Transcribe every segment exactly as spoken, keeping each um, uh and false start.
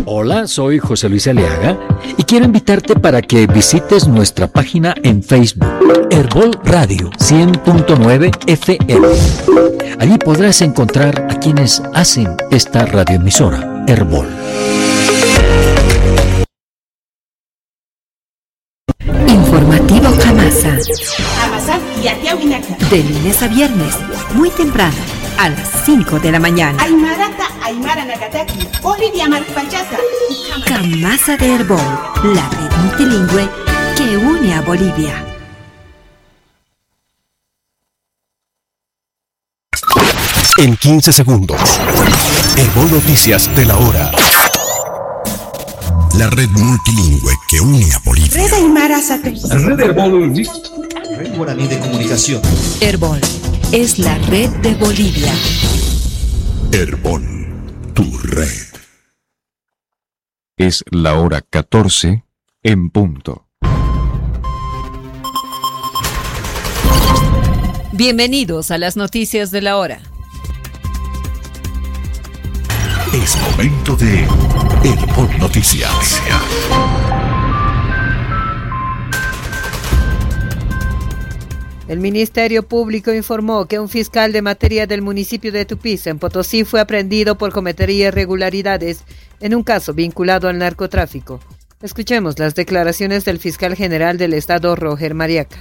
Hola, soy José Luis Aliaga y quiero invitarte para que visites nuestra página en Facebook, Herbol Radio cien punto nueve F M. Allí podrás encontrar a quienes hacen esta radioemisora, Herbol. Informativo Jamasa. De lunes a viernes, muy temprano, a las cinco de la mañana. Jamasa de Herbol, la red multilingüe que une a Bolivia. En quince segundos, Herbol Noticias de la hora. La red multilingüe que une a Bolivia. Red Aymara Satélite. Red Herbol. Red Guaraní de Comunicación. Herbol es la red de Bolivia. Herbol, tu red. Es la hora catorce en punto. Bienvenidos a las noticias de la hora. Es momento de Herbol Noticias. El Ministerio Público informó que un fiscal de materia del municipio de Tupiza, en Potosí, fue aprehendido por cometer irregularidades en un caso vinculado al narcotráfico. Escuchemos las declaraciones del fiscal general del Estado, Roger Mariaca.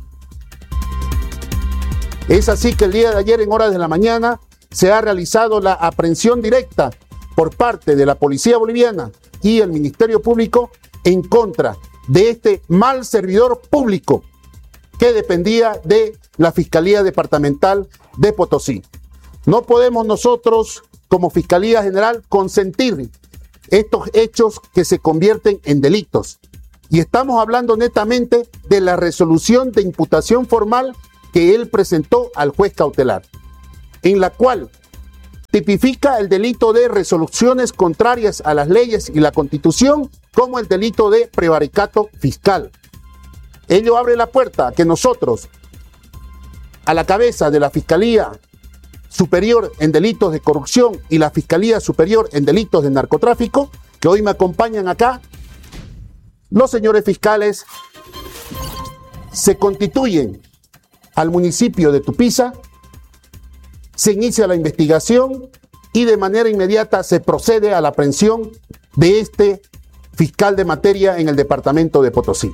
Es así que el día de ayer, en horas de la mañana, se ha realizado la aprehensión directa por parte de la Policía Boliviana y el Ministerio Público en contra de este mal servidor público que dependía de la Fiscalía Departamental de Potosí. No podemos nosotros, como Fiscalía General, consentir estos hechos que se convierten en delitos. Y estamos hablando netamente de la resolución de imputación formal que él presentó al juez cautelar, en la cual tipifica el delito de resoluciones contrarias a las leyes y la Constitución como el delito de prevaricato fiscal. Ello abre la puerta a que nosotros, a la cabeza de la Fiscalía Superior en Delitos de Corrupción y la Fiscalía Superior en Delitos de Narcotráfico, que hoy me acompañan acá, los señores fiscales se constituyen al municipio de Tupiza, se inicia la investigación y de manera inmediata se procede a la aprehensión de este fiscal de materia en el departamento de Potosí.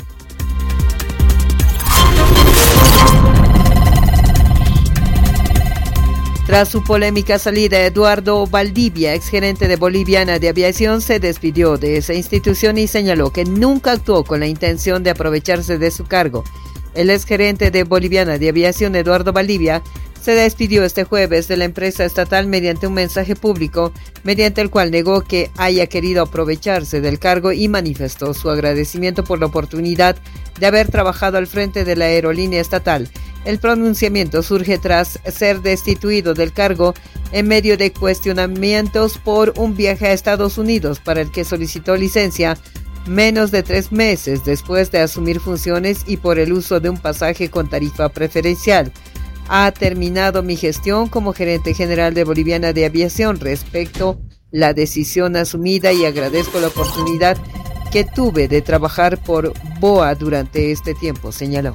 Tras su polémica salida, Eduardo Valdivia, exgerente de Boliviana de Aviación, se despidió de esa institución y señaló que nunca actuó con la intención de aprovecharse de su cargo. El exgerente de Boliviana de Aviación, Eduardo Valdivia, se despidió este jueves de la empresa estatal mediante un mensaje público, mediante el cual negó que haya querido aprovecharse del cargo y manifestó su agradecimiento por la oportunidad de haber trabajado al frente de la aerolínea estatal. El pronunciamiento surge tras ser destituido del cargo en medio de cuestionamientos por un viaje a Estados Unidos para el que solicitó licencia menos de tres meses después de asumir funciones y por el uso de un pasaje con tarifa preferencial. Ha terminado mi gestión como gerente general de Boliviana de Aviación. Respecto la decisión asumida y agradezco la oportunidad que tuve de trabajar por B O A durante este tiempo, señaló.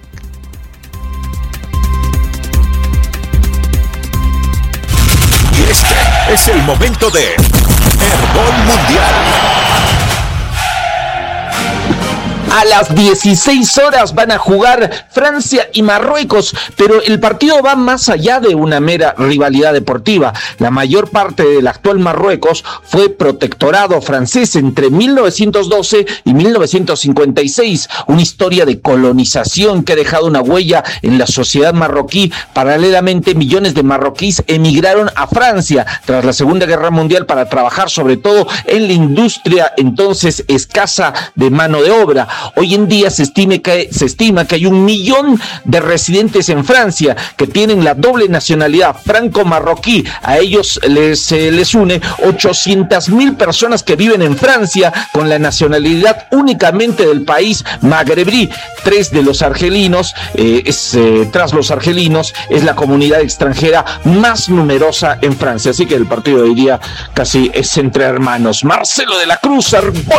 Y este es el momento de Herbol Mundial. A las dieciséis horas van a jugar Francia y Marruecos, pero el partido va más allá de una mera rivalidad deportiva. La mayor parte del actual Marruecos fue protectorado francés entre mil novecientos doce y mil novecientos cincuenta y seis, una historia de colonización que ha dejado una huella en la sociedad marroquí. Paralelamente, millones de marroquíes emigraron a Francia tras la Segunda Guerra Mundial para trabajar sobre todo en la industria entonces escasa de mano de obra. Hoy en día se, estime que, se estima que hay un millón de residentes en Francia que tienen la doble nacionalidad franco-marroquí. A ellos les, eh, les une ochocientas mil personas que viven en Francia con la nacionalidad únicamente del país magrebí. Tres de los argelinos, eh, es, eh, tras los argelinos, es la comunidad extranjera más numerosa en Francia. Así que el partido de hoy día casi es entre hermanos. Marcelo de la Cruz, Herbol